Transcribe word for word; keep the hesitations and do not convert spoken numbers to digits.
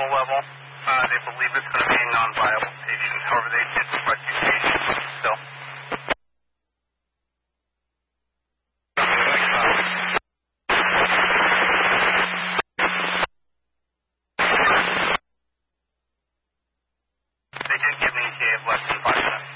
viable level. Uh, they believe it's going to be a non-viable patient. However, they did rescue patients. So